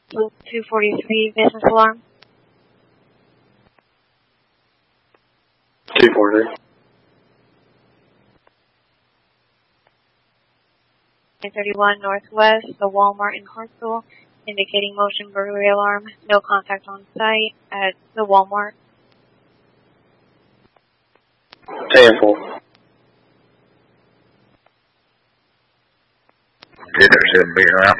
Loop 243 business alarm. 243. 931 Northwest, the Walmart in Hartsville, indicating motion burglary alarm. No contact on site at the Walmart. 10-4. Good, there shouldn't be around.